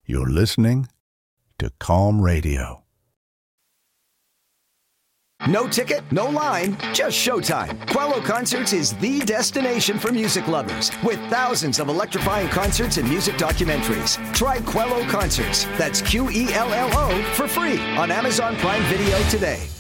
You're listening to Calm Radio. No ticket, no line, just showtime. Quello Concerts is the destination for music lovers, with thousands of electrifying concerts and music documentaries. Try Quello Concerts, that's Quello, for free on Amazon Prime Video today.